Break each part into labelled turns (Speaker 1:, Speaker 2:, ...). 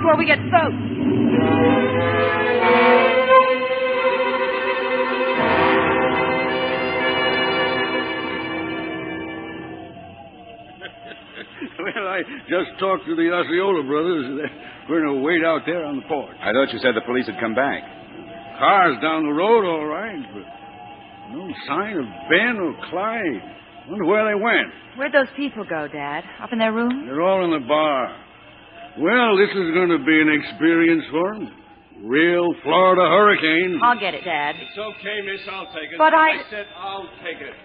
Speaker 1: before we get soaked.
Speaker 2: Well, I just talked to the Osceola brothers. We're going to wait out there on the porch.
Speaker 3: I thought you said the police had come back.
Speaker 2: Car's down the road, all right, but no sign of Ben or Clyde. Wonder where they went.
Speaker 1: Where'd those people go, Dad? Up in their room?
Speaker 2: They're all in the bar. Well, this is going to be an experience for them. Real Florida hurricane.
Speaker 1: I'll get it, Dad.
Speaker 4: It's okay, miss. I'll take it.
Speaker 1: But
Speaker 4: I said I'll take it.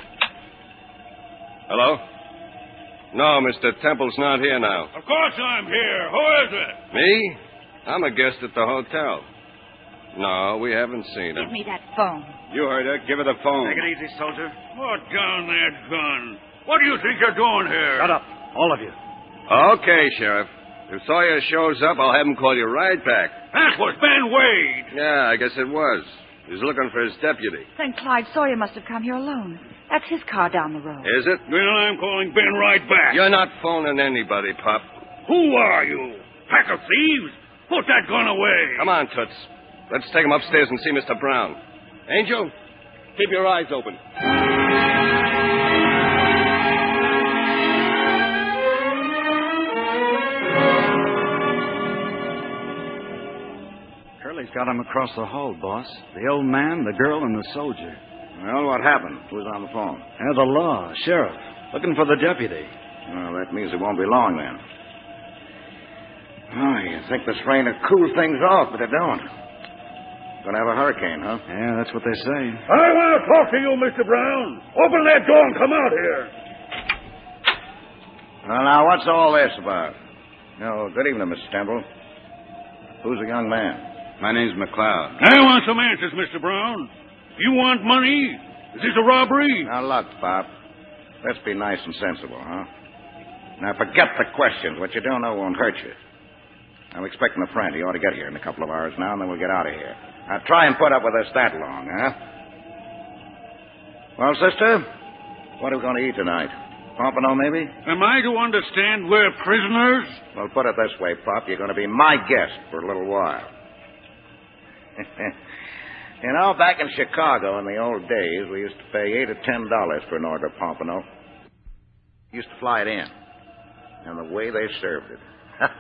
Speaker 4: Hello? No, Mr. Temple's not here now.
Speaker 2: Of course I'm here. Who is it?
Speaker 4: Me? I'm a guest at the hotel. No, we haven't seen him.
Speaker 1: Give me that phone.
Speaker 3: You heard her. Give her the phone.
Speaker 2: Take it easy, soldier. Put down that gun. What do you think you're doing here?
Speaker 5: Shut up, all of you.
Speaker 4: Okay, Sheriff. If Sawyer shows up, I'll have him call you right back.
Speaker 2: That was Ben Wade.
Speaker 4: Yeah, I guess it was. He's looking for his deputy.
Speaker 1: Then Clyde Sawyer must have come here alone. That's his car down the road.
Speaker 4: Is it?
Speaker 2: Well, I'm calling Ben right back.
Speaker 4: You're not phoning anybody, Pop.
Speaker 2: Who are you? Pack of thieves? Put that gun away.
Speaker 4: Come on, Toots. Let's take him upstairs and see Mr. Brown. Angel, keep your eyes open.
Speaker 5: Curly's got him across the hall, boss. The old man, the girl, and the soldier.
Speaker 6: Well, what happened? Who's on the phone?
Speaker 5: The law, sheriff, looking for the deputy.
Speaker 6: Well, that means it won't be long, then. Oh, you think this rain will cool things off, but it don't. Gonna have a hurricane, huh?
Speaker 5: Yeah, that's what they say.
Speaker 2: I want to talk to you, Mr. Brown. Open that door and come out here.
Speaker 6: Well, now, what's all this about? No, good evening, Mr. Temple. Who's the young man?
Speaker 3: My name's McLeod.
Speaker 2: I want some answers, Mr. Brown. You want money? Is this a robbery?
Speaker 6: Now, look, Pop. Let's be nice and sensible, huh? Now, forget the questions. What you don't know won't hurt you. I'm expecting a friend. He ought to get here in a couple of hours now, and then we'll get out of here. Now, try and put up with us that long, huh? Well, sister, what are we going to eat tonight? Pompano, maybe?
Speaker 2: Am I to understand we're prisoners?
Speaker 6: Well, put it this way, Pop. You're going to be my guest for a little while. You know, back in Chicago in the old days, we used to pay $8 or $10 for an order of Pompano. Used to fly it in. And the way they served it.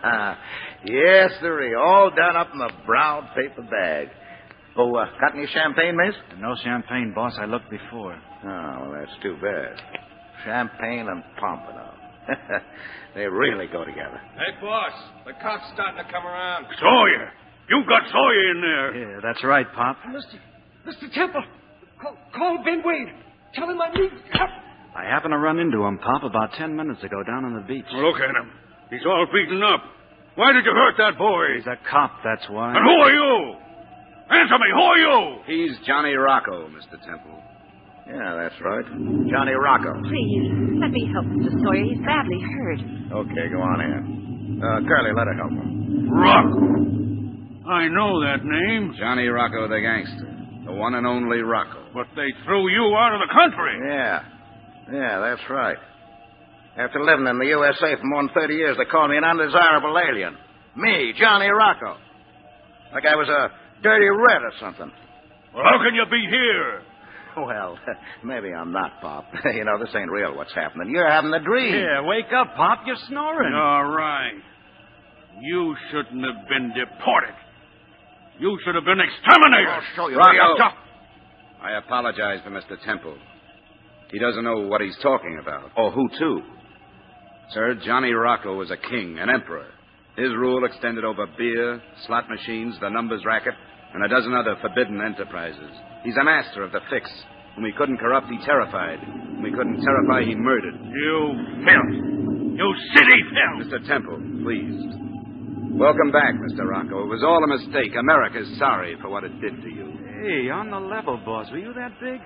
Speaker 6: Yes, sirree. All done up in the brown paper bag. Oh, got any champagne, miss?
Speaker 5: No champagne, boss. I looked before.
Speaker 6: Oh, well, that's too bad. Champagne and Pompano. They really go together.
Speaker 4: Hey, boss, the cop's starting to come around.
Speaker 2: Sawyer. You got Sawyer in there.
Speaker 5: Yeah, that's right, Pop.
Speaker 7: Mr. Temple, call Ben Wade. Tell him I need help.
Speaker 5: I happened to run into him, Pop, about 10 minutes ago down on the beach.
Speaker 2: Look at him. He's all beaten up. Why did you hurt that boy?
Speaker 5: He's a cop, that's why.
Speaker 2: And who are you? Answer me. Who are you?
Speaker 3: He's Johnny Rocco, Mr. Temple.
Speaker 6: Yeah, that's right. Johnny Rocco.
Speaker 1: Please, let me help Mr. Sawyer. He's badly hurt.
Speaker 6: Okay, go on in. Curly, let her help him.
Speaker 2: Rocco. I know that name.
Speaker 3: Johnny Rocco the gangster. The one and only Rocco.
Speaker 2: But they threw you out of the country.
Speaker 6: Yeah, that's right. After living in the USA for more than 30 years, they called me an undesirable alien. Me, Johnny Rocco. Like I was a dirty red or something.
Speaker 2: Well, how can you be here?
Speaker 6: Well, maybe I'm not, Pop. You know, this ain't real what's happening. You're having a dream.
Speaker 5: Yeah, wake up, Pop. You're snoring.
Speaker 2: All right. You shouldn't have been deported. You should have been exterminated.
Speaker 6: I'll show you.
Speaker 3: Rocco! I apologize for Mr. Temple. He doesn't know what he's talking about. Or who to. Sir, Johnny Rocco was a king, an emperor. His rule extended over beer, slot machines, the numbers racket, and a dozen other forbidden enterprises. He's a master of the fix. Whom he couldn't corrupt, he terrified. Whom he couldn't terrify, he murdered.
Speaker 2: You filth. You city filth.
Speaker 3: Mr. Temple, please. Welcome back, Mr. Rocco. It was all a mistake. America's sorry for what it did to you.
Speaker 5: Hey, on the level, boss. Were you that big?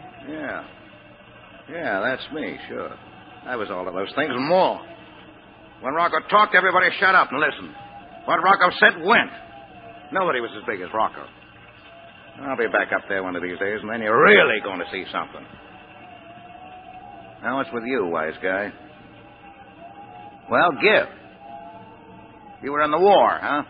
Speaker 6: Yeah, that's me, sure. I was all of those things and more. When Rocco talked, everybody shut up and listened. What Rocco said went. Nobody was as big as Rocco. I'll be back up there one of these days, and then you're really going to see something. Now, what's with you, wise guy? Well, give. You were in the war, huh?